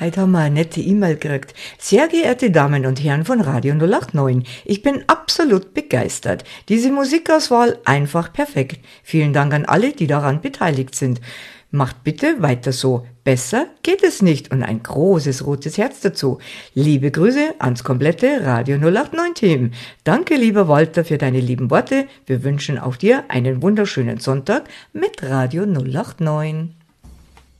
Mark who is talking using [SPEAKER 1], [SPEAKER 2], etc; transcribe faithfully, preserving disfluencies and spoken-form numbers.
[SPEAKER 1] Heute haben wir eine nette E-Mail gekriegt. Sehr geehrte Damen und Herren von Radio null acht neun, ich bin absolut begeistert. Diese Musikauswahl einfach perfekt. Vielen Dank an alle, die daran beteiligt sind. Macht bitte weiter so. Besser geht es nicht und ein großes rotes Herz dazu. Liebe Grüße ans komplette Radio null acht neun Team. Danke, lieber Walter, für deine lieben Worte. Wir wünschen auch dir einen wunderschönen Sonntag mit Radio null acht neun.